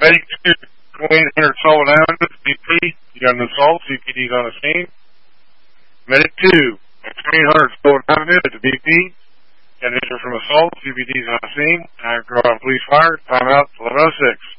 Medic 2, 2800 Sullivan Avenue, BP. You got an assault, CPD's on the scene. Medic 2, 2800 Sullivan Avenue at the BP. Got an injury from assault, CPD's on the scene. Police fire, timeout, 11:06.